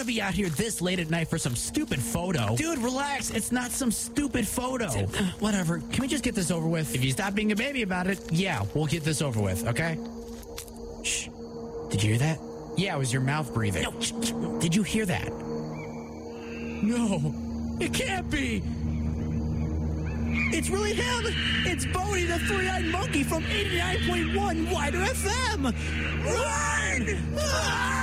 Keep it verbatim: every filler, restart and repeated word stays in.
be out here this late at night for some stupid photo. Dude, relax. It's not some stupid photo. Uh, whatever. Can we just get this over with? If you stop being a baby about it, yeah, we'll get this over with, okay? Shh. Did you hear that? Yeah, it was your mouth breathing. No. Shh, shh. Did you hear that? No. It can't be. It's really him. It's Bodie, the three-eyed monkey from eighty-nine point one Wider F M. Run! Ah!